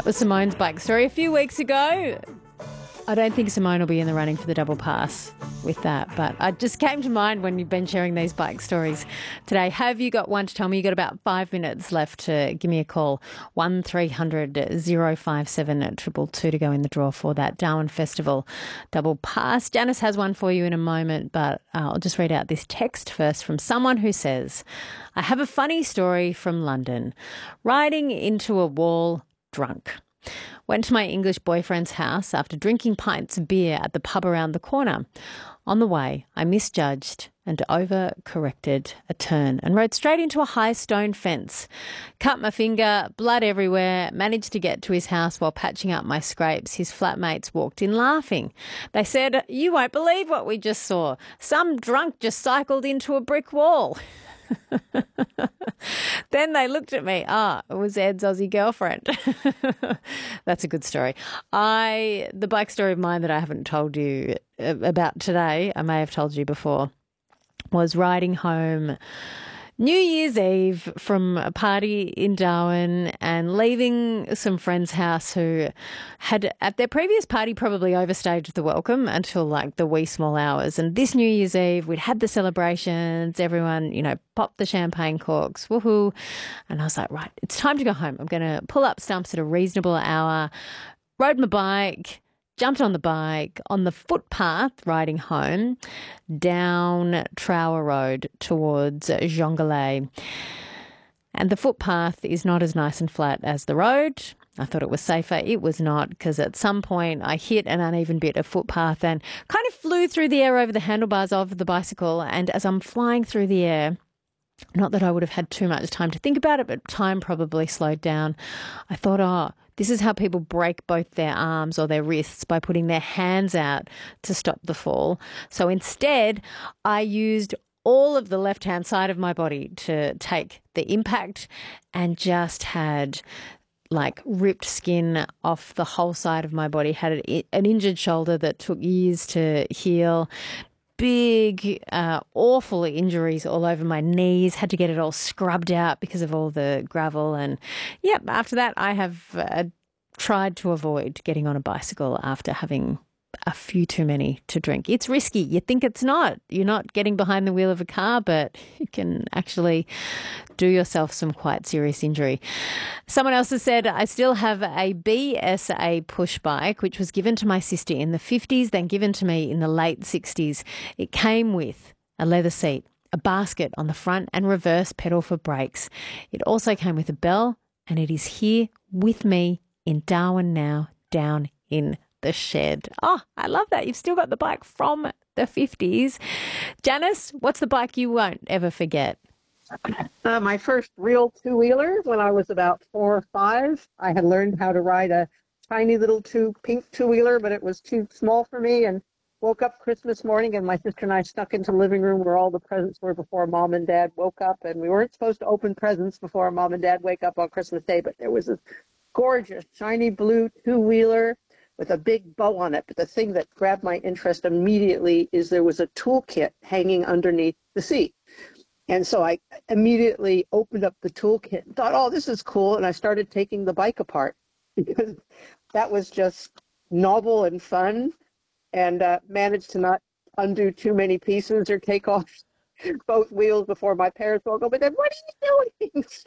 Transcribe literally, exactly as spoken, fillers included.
That was Simone's bike story a few weeks ago. I don't think Simone will be in the running for the double pass with that, but it just came to mind when you've been sharing these bike stories today. Have you got one to tell me? You've got about five minutes left to give me a call. one three hundred oh five seven two two two to go in the draw for that Darwin Festival double pass. Janice has one for you in a moment, but I'll just read out this text first from someone who says, I have a funny story from London. Riding into a wall drunk. Went to my English boyfriend's house after drinking pints of beer at the pub around the corner. On the way, I misjudged and over-corrected a turn and rode straight into a high stone fence. Cut my finger, blood everywhere, managed to get to his house while patching up my scrapes. His flatmates walked in laughing. They said, you won't believe what we just saw. Some drunk just cycled into a brick wall. Then they looked at me. Ah, it was Ed's Aussie girlfriend. That's a good story. I the bike story of mine that I haven't told you about today, I may have told you before, was riding home New Year's Eve from a party in Darwin and leaving some friend's house who had at their previous party probably overstayed the welcome until like the wee small hours. And this New Year's Eve, we'd had the celebrations, everyone, you know, popped the champagne corks, woohoo. And I was like, right, it's time to go home. I'm going to pull up stumps at a reasonable hour, rode my bike, jumped on the bike on the footpath riding home down Trower Road towards Jonglei. And the footpath is not as nice and flat as the road. I thought it was safer. It was not, because at some point I hit an uneven bit of footpath and kind of flew through the air over the handlebars of the bicycle. And as I'm flying through the air, not that I would have had too much time to think about it, but time probably slowed down. I thought, oh, this is how people break both their arms or their wrists, by putting their hands out to stop the fall. So instead, I used all of the left-hand side of my body to take the impact and just had like ripped skin off the whole side of my body, had an injured shoulder that took years to heal. Big, uh, awful injuries all over my knees. Had to get it all scrubbed out because of all the gravel. And, yep, after that I have uh, tried to avoid getting on a bicycle after having a few too many to drink. It's risky. You think it's not. You're not getting behind the wheel of a car, but you can actually do yourself some quite serious injury. Someone else has said, I still have a B S A push bike, which was given to my sister in the fifties, then given to me in the late sixties. It came with a leather seat, a basket on the front and reverse pedal for brakes. It also came with a bell, and it is here with me in Darwin now, down in the shed. Oh, I love that. You've still got the bike from the fifties. Janice, what's the bike you won't ever forget? Uh, my first real two-wheeler when I was about four or five. I had learned how to ride a tiny little two pink two-wheeler, but it was too small for me, and woke up Christmas morning and my sister and I snuck into the living room where all the presents were before Mom and Dad woke up. And we weren't supposed to open presents before Mom and Dad wake up on Christmas Day, but there was this gorgeous shiny blue two-wheeler with a big bow on it. But the thing that grabbed my interest immediately is there was a toolkit hanging underneath the seat. And so I immediately opened up the toolkit and thought, oh, this is cool. And I started taking the bike apart because that was just novel and fun, and uh, managed to not undo too many pieces or take off both wheels before my parents woke up. But then, what are you doing?